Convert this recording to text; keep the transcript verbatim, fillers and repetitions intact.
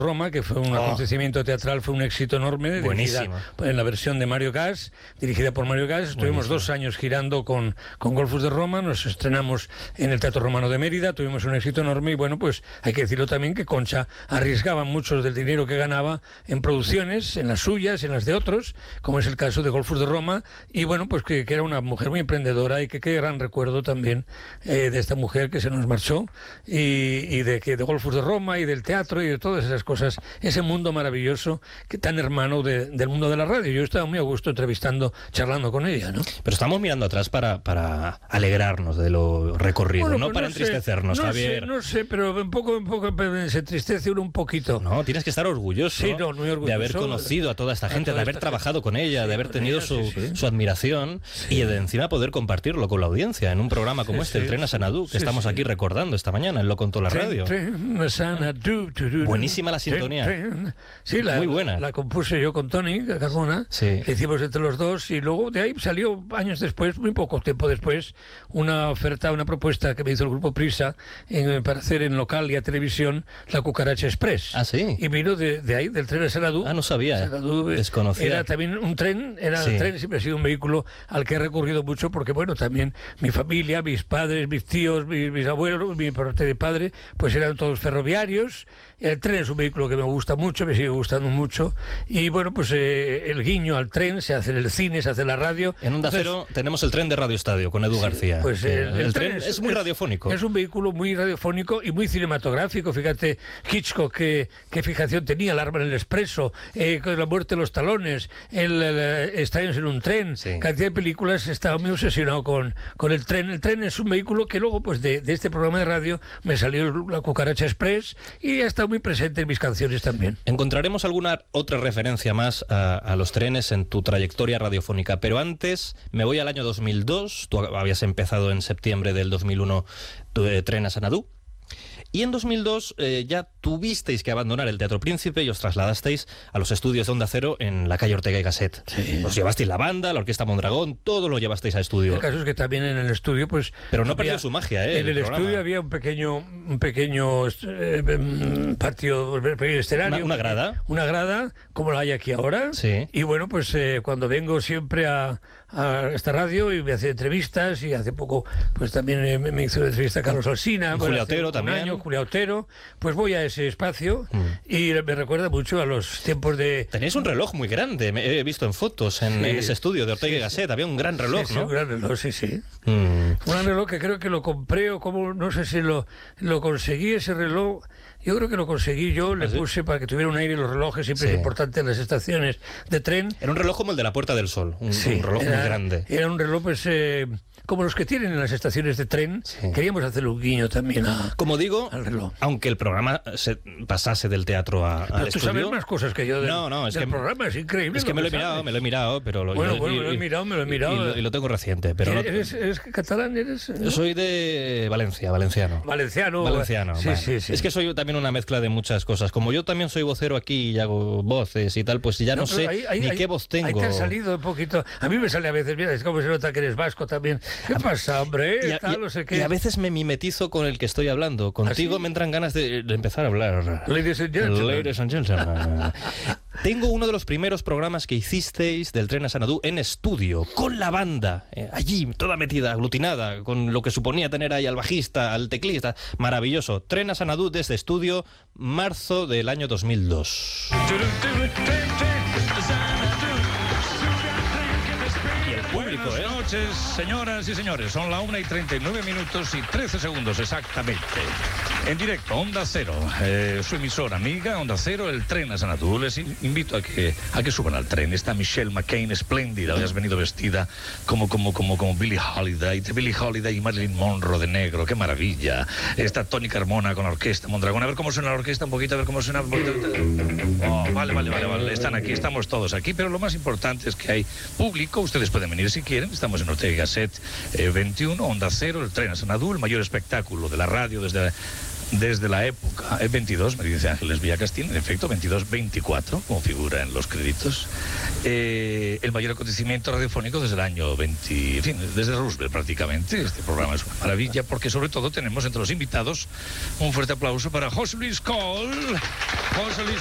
Roma, que fue un oh. acontecimiento teatral, fue un éxito enorme. Buenísimo. En la versión de Mario Gas, dirigida por Mario Gas. Estuvimos Buenísimo. dos años girando con, con Golfos de Roma, nos estrenamos en el Teatro Romano de Mérida, tuvimos un éxito enorme y bueno, pues hay que decirlo también que Concha arriesgaba mucho del dinero que ganaba en producciones, en las suyas, en las de otros, como es el caso de Golfos de Roma, y bueno, pues que, que era una mujer muy emprendedora y que qué gran recuerdo también eh, de esta mujer que se nos marchó y, y de, que, de Golfos de Roma y del teatro y de todas esas cosas. Cosas, ese mundo maravilloso, que tan hermano de, del mundo de la radio. Yo estaba muy a gusto entrevistando, charlando con ella, ¿no? Pero estamos mirando atrás para, para alegrarnos de lo recorrido, bueno, no pues para no entristecernos, sé, no Javier. Sé, no sé, pero un poco, un poco se entristece uno un poquito. No, tienes que estar orgulloso, sí, no, muy orgulloso de haber conocido a toda esta gente, de haber trabajado gente. con ella, sí, de haber tenido ella, su, sí, sí. su admiración sí. y de encima poder compartirlo con la audiencia en un programa como sí, este, sí, el Tren a Sanadú, que sí, estamos sí. aquí recordando esta mañana en Lo Contó la Radio. Tren a Sanadú. Buenísima la sintonía. Tren, tren. Sí, la, muy buena. La compuse yo con Tony Carmona, sí. la hicimos entre los dos y luego de ahí salió años después, muy poco tiempo después, una oferta, una propuesta que me hizo el Grupo Prisa en, para hacer en local y a televisión La Cucaracha Express. Ah, sí. Y vino de, de ahí, del tren de Sanadú. Ah, no sabía, Sanadú, desconocía. Era también un tren, era sí. el tren, siempre ha sido un vehículo al que he recurrido mucho porque, bueno, también mi familia, mis padres, mis tíos, mis, mis abuelos, mi parte de padre, pues eran todos ferroviarios. El tren es un vehículo que me gusta mucho, me sigue gustando mucho. Y bueno, pues eh, el guiño al tren se hace en el cine, se hace en la radio. En Onda Cero tenemos el tren de Radio Estadio con Edu sí, García. Pues el, el, el tren tren es, es muy radiofónico. Es un vehículo muy radiofónico y muy cinematográfico. Fíjate, Hitchcock, qué, qué fijación tenía, El arma en el expreso, eh, con La muerte de los talones, el, el, el Estadios en un tren, sí. cantidad de películas. Estaba muy obsesionado con, con el tren. El tren es un vehículo que luego, pues de, de este programa de radio, me salió La Cucaracha Express y ha estado muy presente en mis canciones también. Encontraremos alguna otra referencia más a, a los trenes en tu trayectoria radiofónica, pero antes me voy al año dos mil dos. Tú habías empezado en septiembre del dos mil uno tu, eh, Tren a Sanadú. Y en dos mil dos eh, ya tuvisteis que abandonar el Teatro Príncipe y os trasladasteis a los estudios de Onda Cero en la calle Ortega y Gasset. Sí. Os llevasteis la banda, la Orquesta Mondragón, todo lo llevasteis a estudio. El caso es que también en el estudio, pues... Pero no había, perdió su magia, ¿eh? En el, el estudio había un pequeño, un pequeño eh, patio, un pequeño escenario. Una, una grada. Una grada, como la hay aquí ahora. Sí. Y bueno, pues eh, cuando vengo siempre a, a esta radio y me hace entrevistas, y hace poco, pues también eh, me hizo una entrevista a Carlos Alsina. Julia Otero también. Año, Julia Otero, pues voy a ese espacio mm. y me recuerda mucho a los tiempos de... Tenéis un reloj muy grande, me he visto en fotos en, sí, en ese estudio de Ortega sí, y Gasset, sí. había un gran reloj, sí, ¿no? Sí, un gran reloj, sí, sí. Mm. Un gran reloj que creo que lo compré o como, no sé si lo, lo conseguí, ese reloj, yo creo que lo conseguí yo, le ¿Ah, sí? puse para que tuviera un aire los relojes, siempre sí. es importante en las estaciones de tren. Era un reloj como el de la Puerta del Sol, un, sí, un reloj era, muy grande. Era un reloj, pues... Eh, como los que tienen en las estaciones de tren, sí. queríamos hacer un guiño también a, como digo, al reloj. Aunque el programa se pasase del teatro a, pero al tú estudio... sabes más cosas que yo del, no, no, es del que, programa, es increíble. Es que me lo he mirado, sabes. me lo he mirado, pero... Lo, bueno, yo, bueno, y, me lo he mirado, me lo he mirado. Y, y, lo, y lo tengo reciente, pero... ¿Eres, no, eres catalán? Eres, ¿no? Yo soy de Valencia, valenciano. Valenciano. Valenciano, sí, vale. sí, sí. Es que soy también una mezcla de muchas cosas. Como yo también soy vocero aquí y hago voces y tal, pues ya no, no sé ahí, ahí, ni ahí, qué voz tengo. Ahí te ha salido un poquito... A mí me sale a veces, mira, es como se nota que eres vasco también. ¿Qué pasa, hombre? Y a, Tal, y, no sé qué. Y a veces me mimetizo con el que estoy hablando. Contigo ¿Ah, sí? me entran ganas de, de empezar a hablar. Ladies and gentlemen. Ladies and gentlemen. Tengo uno de los primeros programas que hicisteis del Tren a Sanadú en estudio, con la banda, eh, allí, toda metida, aglutinada, con lo que suponía tener ahí al bajista, al teclista. Maravilloso. Tren a Sanadú desde estudio, marzo del año dos mil dos. Buenas ¿eh? noches, señoras y señores. Son la una y treinta y nueve minutos y trece segundos exactamente. En directo, Onda Cero, eh, su emisora amiga, Onda Cero, el Tren a Sanadú. Les invito a que, a que suban al tren. Está Michelle McCain, espléndida. Hoy has venido vestida como, como, como, como Billie Holiday. Billie Holiday y Marilyn Monroe de negro. ¡Qué maravilla! Está Tony Carmona con la Orquesta Mondragón. A ver cómo suena la orquesta un poquito, a ver cómo suena un poquito. Oh, vale, vale, vale, vale. Están aquí, estamos todos aquí. Pero lo más importante es que hay público. Ustedes pueden venir si quieren. Estamos en Ortega y Gasset eh, veintiuno, Onda Cero, el Tren a Sanadú, el mayor espectáculo de la radio desde desde la época, es veintidós, me dice Ángeles Villacastín, en efecto, veintidós veinticuatro, como figura en los créditos, eh, el mayor acontecimiento radiofónico desde el año veinte, en fin, desde Roosevelt prácticamente. Este programa es una maravilla porque sobre todo tenemos entre los invitados un fuerte aplauso para José Luis Coll. José Luis